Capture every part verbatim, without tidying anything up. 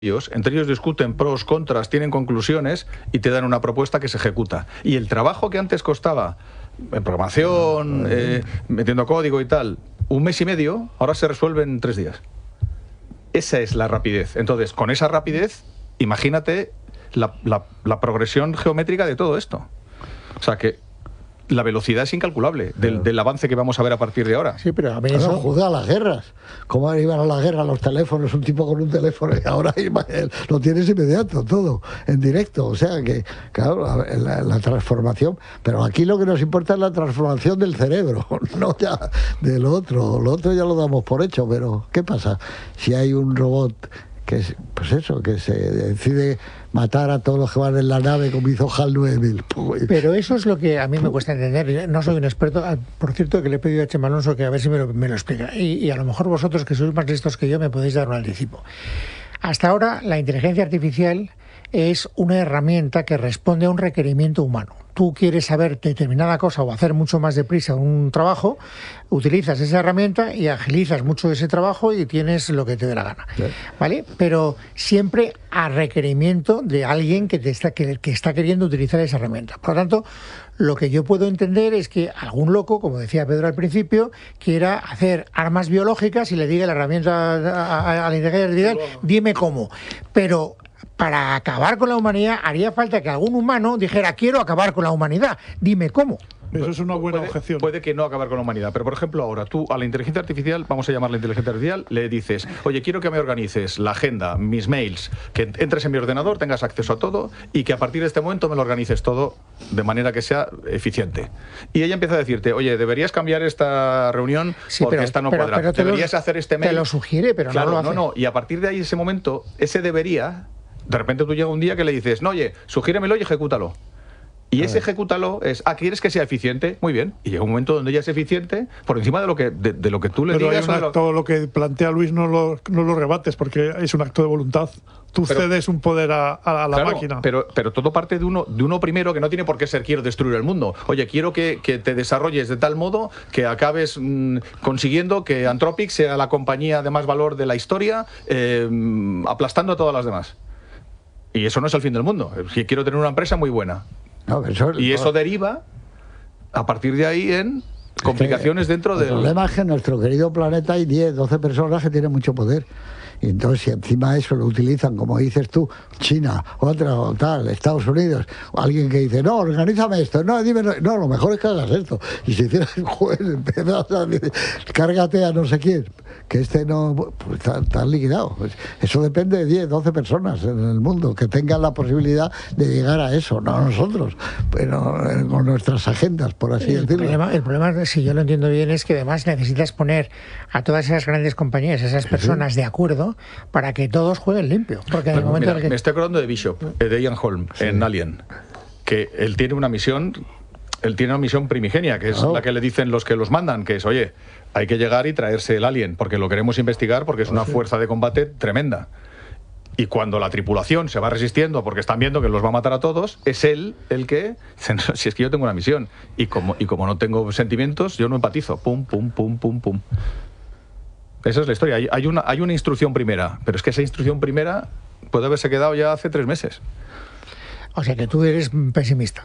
ellos, entre ellos discuten pros, contras, tienen conclusiones y te dan una propuesta que se ejecuta. Y el trabajo que antes costaba en programación, eh, metiendo código y tal, un mes y medio, ahora se resuelve en tres días. Esa es la rapidez. Entonces, con esa rapidez, imagínate la, la, la progresión geométrica de todo esto. O sea que la velocidad es incalculable del, del avance que vamos a ver a partir de ahora. Sí, pero a mí eso juzga a las guerras. ¿Cómo iban a la guerra los teléfonos? Un tipo con un teléfono y ahora lo tienes inmediato, todo, en directo. O sea que, claro, la, la transformación. Pero aquí lo que nos importa es la transformación del cerebro, no ya del otro. Lo otro ya lo damos por hecho, pero ¿qué pasa si hay un robot que es, pues eso, que se decide matar a todos los que van en la nave como hizo HAL nueve mil? Pero eso es lo que a mí me cuesta entender. No soy un experto, por cierto, que le he pedido a Chema Alonso que a ver si me lo, me lo explica. Y, y a lo mejor vosotros, que sois más listos que yo, me podéis dar un anticipo. Hasta ahora, la inteligencia artificial es una herramienta que responde a un requerimiento humano. Tú quieres saber determinada cosa o hacer mucho más deprisa un trabajo, utilizas esa herramienta y agilizas mucho ese trabajo y tienes lo que te dé la gana, sí. ¿Vale? Pero siempre a requerimiento de alguien que, te está, que, que está queriendo utilizar esa herramienta. Por lo tanto, lo que yo puedo entender es que algún loco, como decía Pedro al principio, quiera hacer armas biológicas y le diga la herramienta a, a, a la inteligencia artificial, dime cómo. Pero para acabar con la humanidad haría falta que algún humano dijera, quiero acabar con la humanidad, dime cómo. Eso es una buena puede, objeción. Puede que no acabar con la humanidad, pero por ejemplo ahora tú a la inteligencia artificial, vamos a llamarla inteligencia artificial, le dices, oye, quiero que me organices la agenda, mis mails, que entres en mi ordenador, tengas acceso a todo y que a partir de este momento me lo organices todo de manera que sea eficiente. Y ella empieza a decirte, oye, deberías cambiar esta reunión sí, porque pero, esta no pero, cuadra. Pero deberías lo, hacer este mail. Te lo sugiere, pero claro, no lo hace. No, no, y a partir de ahí, ese momento, ese debería, de repente tú llega un día que le dices, no, oye, sugíremelo y ejecútalo. Y ese ejecútalo es, ah, ¿quieres que sea eficiente? Muy bien. Y llega un momento donde ella es eficiente por encima de lo que de, de lo que tú le pero digas. Hay un acto, lo... lo que plantea Luis no lo, no lo rebates porque es un acto de voluntad. Tú pero, cedes un poder a, a la claro, máquina. Pero, pero todo parte de uno, de uno primero, que no tiene por qué ser quiero destruir el mundo. Oye, quiero que, que te desarrolles de tal modo que acabes mmm, consiguiendo que Anthropic sea la compañía de más valor de la historia, eh, aplastando a todas las demás. Y eso no es el fin del mundo. Quiero tener una empresa muy buena. No, eso, y eso no. deriva, a partir de ahí, en complicaciones es que dentro del... El problema es que en nuestro querido planeta hay diez, doce personas que tienen mucho poder. Y entonces, si encima eso lo utilizan, como dices tú, China, otra o tal, Estados Unidos, o alguien que dice, no, organízame esto, no, dime, no, no, lo mejor es que hagas esto. Y si hicieras el juez, empiezas a decir, cárgate a no sé quién, que este no, pues está, está liquidado. Eso depende de diez, doce personas en el mundo que tengan la posibilidad de llegar a eso, no nosotros, pero con nuestras agendas, por así el decirlo. Problema, el problema, si yo lo entiendo bien, es que además necesitas poner a todas esas grandes compañías, esas personas sí. de acuerdo, para que todos jueguen limpio. Porque en el momento mira, en el que... me estoy acordando de Bishop, de Ian Holm, sí. en Alien, que él tiene una misión, él tiene una misión primigenia, que es oh. la que le dicen los que los mandan, que es, oye, hay que llegar y traerse el alien, porque lo queremos investigar, porque es una sí. fuerza de combate tremenda. Y cuando la tripulación se va resistiendo porque están viendo que los va a matar a todos, es él el que, si es que yo tengo una misión, y como, y como no tengo sentimientos, yo no empatizo. Pum, pum, pum, pum, pum. Esa es la historia. Hay, hay, una, hay una instrucción primera, pero es que esa instrucción primera puede haberse quedado ya hace tres meses. O sea que tú eres pesimista.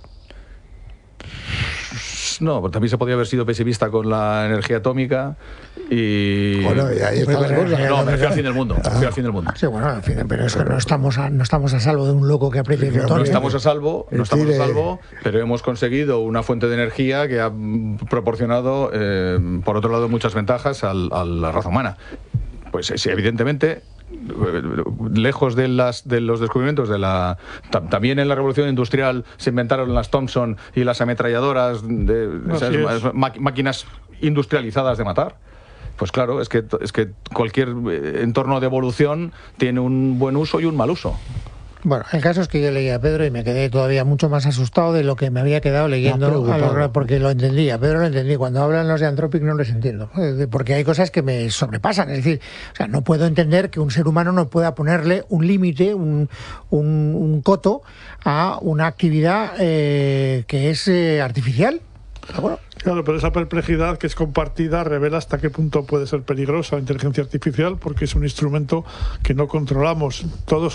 No, porque también se podría haber sido pesimista con la energía atómica y... Bueno, y ahí está la cosa. No, me refiero al fin del mundo. Me refiero al fin del mundo. Sí, bueno, en fin, pero es que no estamos a, no estamos a salvo de un loco que aprecia el motor. No estamos a salvo, no estamos a salvo, pero hemos conseguido una fuente de energía que ha proporcionado, eh, por otro lado, muchas ventajas al, a la raza humana. Pues sí, evidentemente... lejos de las de los descubrimientos de la también en la revolución industrial se inventaron las Thompson y las ametralladoras de esas, es. máquinas industrializadas de matar. Pues claro, es que es que cualquier entorno de evolución tiene un buen uso y un mal uso. Bueno, el caso es que yo leí a Pedro y me quedé todavía mucho más asustado de lo que me había quedado leyendo, a lo, porque lo entendía. Pedro lo entendí. Cuando hablan los de Anthropic no les entiendo, porque hay cosas que me sobrepasan. Es decir, o sea, no puedo entender que un ser humano no pueda ponerle un límite, un, un, un coto a una actividad eh, que es eh, artificial. Bueno, Claro, pero esa perplejidad que es compartida revela hasta qué punto puede ser peligrosa la inteligencia artificial, porque es un instrumento que no controlamos. Todos